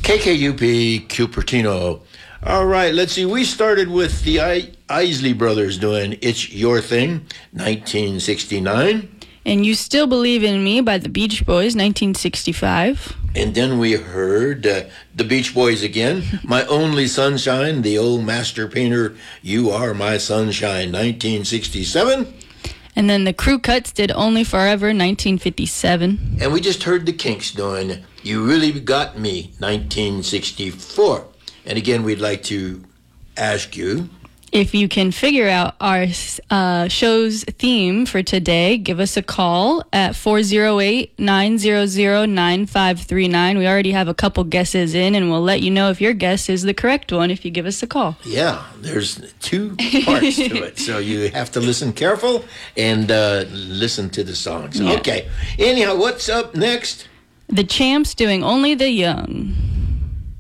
KKUP Cupertino. All right, let's see. We started with the Isley Brothers doing It's Your Thing, 1969. And You Still Believe in Me by the Beach Boys, 1965. And then we heard the Beach Boys again, My Only Sunshine, the old master painter, You Are My Sunshine, 1967. And then the Crew Cuts did Only Forever, 1957. And we just heard the Kinks doing You Really Got Me, 1964. And again, we'd like to ask you, if you can figure out our show's theme for today, give us a call at 408-900-9539. We already have a couple guesses in, and we'll let you know if your guess is the correct one if you give us a call. Yeah, there's two parts to it, so you have to listen careful and listen to the songs. Yeah. Okay, anyhow, what's up next? The Champs doing Only the Young.